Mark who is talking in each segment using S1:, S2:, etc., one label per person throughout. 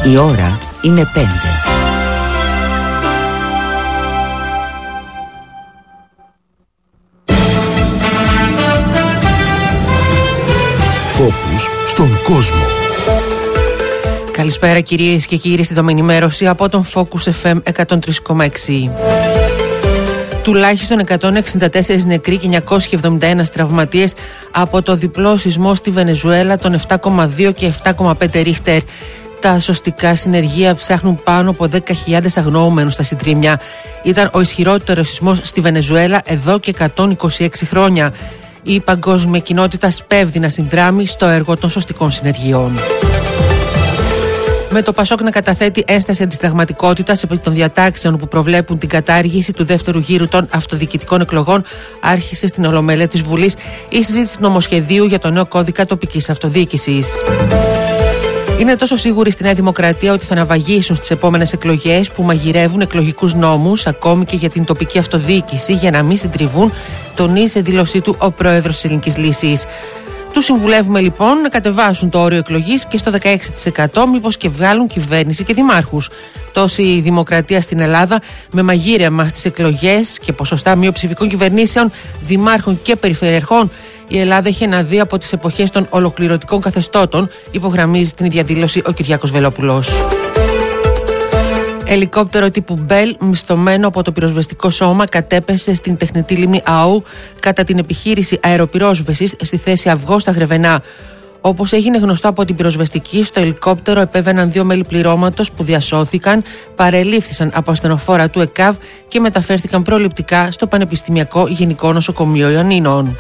S1: Η ώρα είναι 5.
S2: Φόκους στον κόσμο.
S3: Καλησπέρα κυρίες και κύριοι, στην ενημέρωση από τον Focus FM 103,6. Τουλάχιστον 164 νεκροί και 971 τραυματίες από το διπλό σεισμό στη Βενεζουέλα των 7,2 και 7,5 ρίχτερ. Τα σωστικά συνεργεία ψάχνουν πάνω από 10.000 αγνοούμενους στα συντρίμμια. Ήταν ο ισχυρότερος σεισμός στη Βενεζουέλα εδώ και 126 χρόνια. Η παγκόσμια κοινότητα σπέβδει να συνδράμει στο έργο των σωστικών συνεργειών. Με το Πασόκ να καταθέτει ένσταση αντισυνταγματικότητας επί των διατάξεων που προβλέπουν την κατάργηση του δεύτερου γύρου των αυτοδιοικητικών εκλογών, άρχισε στην Ολομέλεια της Βουλής η συζήτηση νομοσχεδίου για το νέο κώδικα τοπικής αυτοδιοίκησης. Είναι τόσο σίγουροι στη Νέα Δημοκρατία ότι θα ναυαγίσουν στις επόμενες εκλογές που μαγειρεύουν εκλογικούς νόμους, ακόμη και για την τοπική αυτοδιοίκηση, για να μην συντριβούν, τονίζει σε δήλωσή του ο πρόεδρος της Ελληνικής Λύσης. Τους συμβουλεύουμε λοιπόν να κατεβάσουν το όριο εκλογής και στο 16%, μήπως και βγάλουν κυβέρνηση και δημάρχους. Τόση δημοκρατία στην Ελλάδα, με μαγείρεμα στις εκλογές και ποσοστά μειοψηφικών κυβερνήσεων, δημάρχων και περιφερειαρχών, η Ελλάδα έχει αναδεί από τις εποχές των ολοκληρωτικών καθεστώτων, υπογραμμίζει την ίδια δήλωση ο Κυριάκος Βελόπουλος. Ελικόπτερο τύπου Bell, μισθωμένο από το πυροσβεστικό σώμα, κατέπεσε στην τεχνητή λίμνη Αού κατά την επιχείρηση αεροπυρόσβεσης στη θέση Αυγό στα Γρεβενά. Όπως έγινε γνωστό από την πυροσβεστική, στο ελικόπτερο επέβαιναν 2 μέλη πληρώματος που διασώθηκαν, παρελήφθησαν από ασθενοφόρα του ΕΚΑΒ και μεταφέρθηκαν προληπτικά στο Πανεπιστημιακό Γενικό Νοσοκομείο Ιωαννίνων.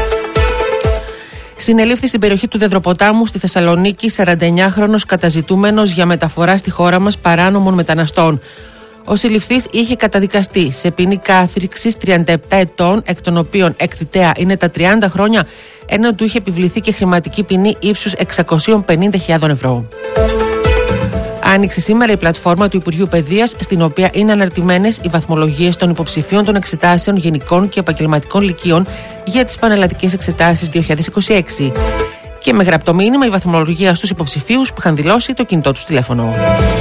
S3: Συνελήφθη στην περιοχή του Δεδροποτάμου στη Θεσσαλονίκη 49χρονος καταζητούμενος για μεταφορά στη χώρα μας παράνομων μεταναστών. Ο συλληφθής είχε καταδικαστεί σε ποινή κάθριξης 37 ετών, εκ των οποίων εκτιτέα είναι τα 30 χρόνια, ενώ του είχε επιβληθεί και χρηματική ποινή ύψους 650.000 ευρώ. Άνοιξε σήμερα η πλατφόρμα του Υπουργείου Παιδείας, στην οποία είναι αναρτημένες οι βαθμολογίες των υποψηφίων των εξετάσεων γενικών και επαγγελματικών λυκείων για τις πανελλαδικές εξετάσεις 2026. Και με γραπτό μήνυμα η βαθμολογία στους υποψηφίους που είχαν δηλώσει το κινητό τους τηλέφωνο.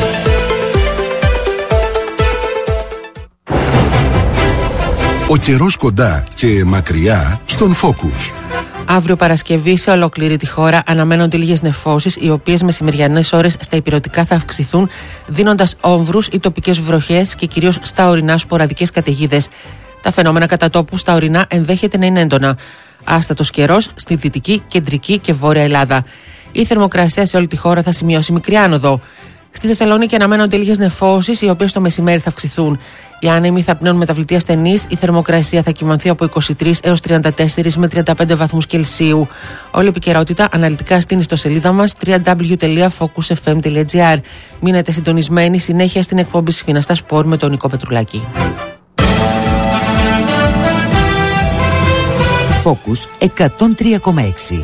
S2: Ο καιρός κοντά και μακριά στον Focus.
S3: Αύριο Παρασκευή σε ολόκληρη τη χώρα αναμένονται λίγες νεφώσεις, οι οποίες μεσημεριανές ώρες στα ηπειρωτικά θα αυξηθούν, δίνοντας όμβρους ή τοπικές βροχές και κυρίως στα ορεινά σποραδικές καταιγίδες. Τα φαινόμενα κατά τόπου στα ορεινά ενδέχεται να είναι έντονα. Άστατος καιρός στη δυτική, κεντρική και βόρεια Ελλάδα. Η θερμοκρασία σε όλη τη χώρα θα σημειώσει μικρή άνοδο. Στη Θεσσαλονίκη αναμένονται λίγες νεφώσεις, οι οποίες το μεσημέρι θα αυξηθούν. Οι άνεμοι θα πνέουν μεταβλητή ασθενής, η θερμοκρασία θα κυμανθεί από 23 έως 34 με 35 βαθμούς Κελσίου. Όλη η επικαιρότητα αναλυτικά στην ιστοσελίδα μας www.focusfm.gr. Μείνετε συντονισμένοι συνέχεια στην εκπομπή Σφίνα στα Σπορ με τον Νικό Πετρουλάκη.
S1: Focus 103,6.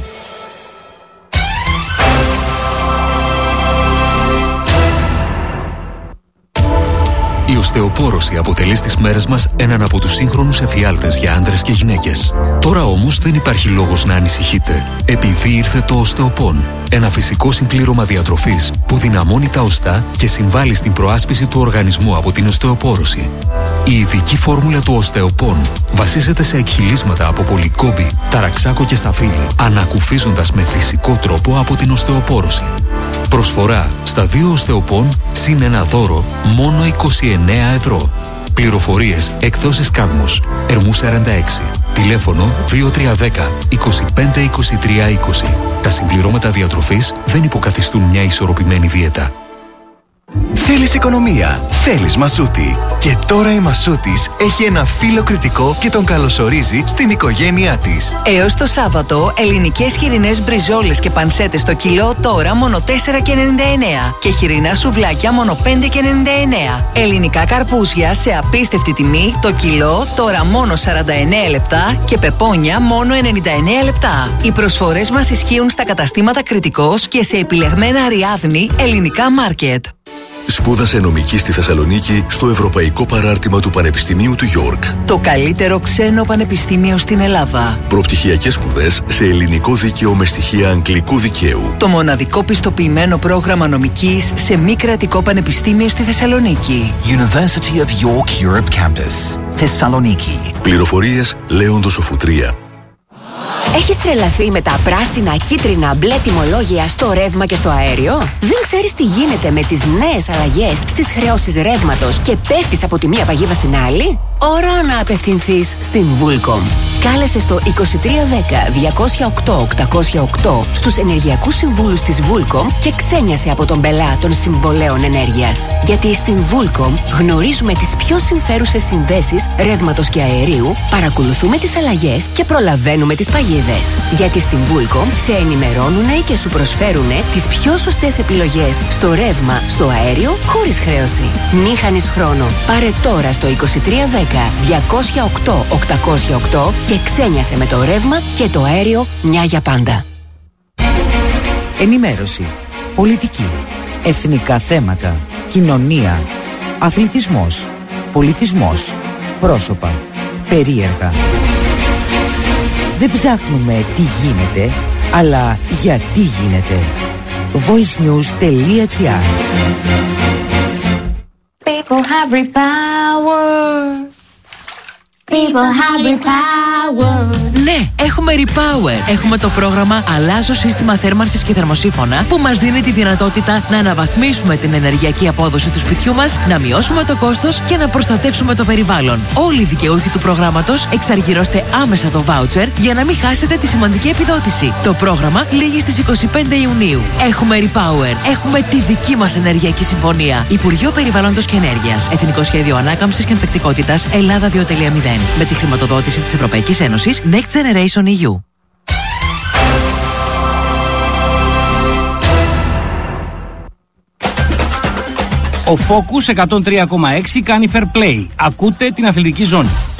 S4: Η οστεοπόρωση αποτελεί στις μέρες μας έναν από τους σύγχρονους εφιάλτες για άντρες και γυναίκες. Τώρα όμως δεν υπάρχει λόγος να ανησυχείτε, επειδή ήρθε το Οστεοπόν. Ένα φυσικό συμπλήρωμα διατροφής που δυναμώνει τα οστά και συμβάλλει στην προάσπιση του οργανισμού από την οστεοπόρωση. Η ειδική φόρμουλα του Οστεοπόν βασίζεται σε εκχυλίσματα από πολυκόμπη, ταραξάκο και σταφύλι, ανακουφίζοντας με φυσικό τρόπο από την οστεοπόρωση. Προσφορά στα 2 Οστεοπόν συν ένα δώρο μόνο 29 ευρώ. Πληροφορίες εκδόσεις Κάδμος, Ερμού 46. Τηλέφωνο 2310 25 23 20. Τα συμπληρώματα διατροφής δεν υποκαθιστούν μια ισορροπημένη δίαιτα.
S5: Θέλεις οικονομία, θέλεις Μασούτη. Και τώρα η Μασούτης έχει ένα φίλο κριτικό και τον καλωσορίζει στην οικογένειά της.
S6: Έως το Σάββατο, ελληνικές χοιρινές μπριζόλες και πανσέτες στο κιλό τώρα μόνο 4,99 και χοιρινά σουβλάκια μόνο 5,99. Ελληνικά καρπούζια σε απίστευτη τιμή, το κιλό τώρα μόνο 49 λεπτά και πεπόνια μόνο 99 λεπτά. Οι προσφορές μας ισχύουν στα καταστήματα Κριτικός και σε επιλεγμένα Αριάδνη ελληνικά μάρκετ.
S7: Σπούδασε νομική στη Θεσσαλονίκη στο Ευρωπαϊκό Παράρτημα του Πανεπιστημίου του York.
S6: Το καλύτερο ξένο πανεπιστήμιο στην Ελλάδα.
S7: Προπτυχιακές σπουδές σε ελληνικό δίκαιο με στοιχεία αγγλικού δικαίου.
S6: Το μοναδικό πιστοποιημένο πρόγραμμα νομικής σε μη κρατικό πανεπιστήμιο στη Θεσσαλονίκη.
S8: University of York Europe Campus, Θεσσαλονίκη.
S7: Πληροφορίες Λέοντος Οφουτρία.
S9: Έχεις τρελαθεί με τα πράσινα, κίτρινα, μπλε τιμολόγια στο ρεύμα και στο αέριο? Δεν ξέρεις τι γίνεται με τις νέες αλλαγές στις χρεώσεις ρεύματος και πέφτεις από τη μία παγίδα στην άλλη? Ώρα να απευθυνθείς στην Vulcom. Κάλεσε στο 2310-208-808 στους ενεργειακούς συμβούλους της Vulcom και ξένιασε από τον πελά των συμβολέων ενέργειας. Γιατί στην Vulcom γνωρίζουμε τις πιο συμφέρουσες συνδέσεις ρεύματος και αερίου, παρακολουθούμε τις αλλαγές και προλαβαίνουμε τις παγίδες. Γιατί στην Vulcom σε ενημερώνουνε και σου προσφέρουνε τις πιο σωστές επιλογές στο ρεύμα, στο αέριο, χωρίς χρέωση. Μη χάνεις χρόνο. Πάρε τώρα στο 2310-208-808 και ξένιασε με το ρεύμα και το αέριο μια για πάντα.
S1: Ενημέρωση, πολιτική, εθνικά θέματα, κοινωνία, αθλητισμός, πολιτισμός, πρόσωπα, περίεργα. Δεν ψάχνουμε τι γίνεται, αλλά γιατί γίνεται. voicenews.gr.
S10: People have repower. People have repower.
S11: Ναι, έχουμε Repower. Έχουμε το πρόγραμμα Αλλάζω σύστημα θέρμανσης και θερμοσύφωνα που μας δίνει τη δυνατότητα να αναβαθμίσουμε την ενεργειακή απόδοση του σπιτιού μας, να μειώσουμε το κόστος και να προστατεύσουμε το περιβάλλον. Όλοι οι δικαιούχοι του προγράμματος εξαργυρώστε άμεσα το voucher για να μην χάσετε τη σημαντική επιδότηση. Το πρόγραμμα λήγει στις 25 Ιουνίου. Έχουμε Repower. Έχουμε τη δική μας ενεργειακή συμφωνία. Υπουργείο Περιβάλλοντος και Ενέργειας. Εθνικό Σχέδιο Ανάκαμψης και Ανθεκτικότητας Ελλάδα 2.0. Με τη χρηματοδότηση της Ευρωπαϊκής Ένωσης Next Generation EU.
S12: Ο Focus 103,6 κάνει fair play. Ακούτε την αθλητική ζώνη.